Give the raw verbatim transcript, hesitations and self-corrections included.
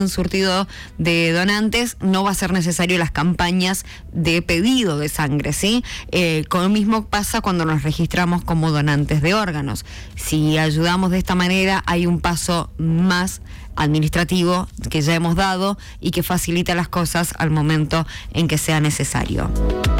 un surtido de donantes, no va a ser necesario las campañas de pedido de sangre, ¿sí? Eh, con lo mismo pasa cuando nos registramos como donantes de órganos. Si ayudamos de esta manera, hay un paso más administrativo que ya hemos dado y que facilita las cosas al momento en que sea necesario.